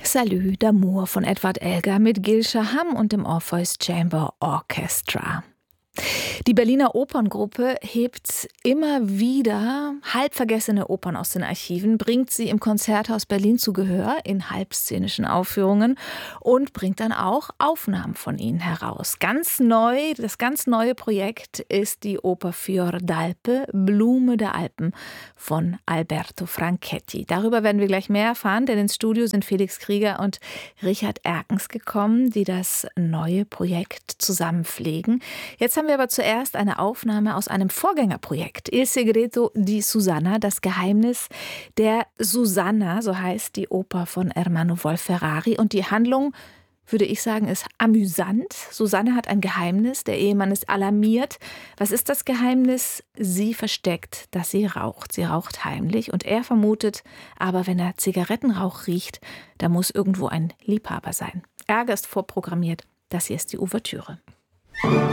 Salut d'amour von Edward Elgar mit Gil Shaham und dem Orpheus Chamber Orchestra. Die Berliner Operngruppe hebt immer wieder halbvergessene Opern aus den Archiven, bringt sie im Konzerthaus Berlin zu Gehör in halbszenischen Aufführungen und bringt dann auch Aufnahmen von ihnen heraus. Das ganz neue Projekt ist die Oper Fior d'Alpe, Blume der Alpen von Alberto Franchetti. Darüber werden wir gleich mehr erfahren, denn ins Studio sind Felix Krieger und Richard Erkens gekommen, die das neue Projekt zusammenpflegen. Jetzt haben wir aber zuerst eine Aufnahme aus einem Vorgängerprojekt. Il segreto di Susanna, das Geheimnis der Susanna, so heißt die Oper von Ermanno Wolf-Ferrari. Und die Handlung, würde ich sagen, ist amüsant. Susanna hat ein Geheimnis, der Ehemann ist alarmiert. Was ist das Geheimnis? Sie versteckt, dass sie raucht. Sie raucht heimlich und er vermutet, aber wenn er Zigarettenrauch riecht, da muss irgendwo ein Liebhaber sein. Ärger ist vorprogrammiert. Das hier ist die Ouvertüre.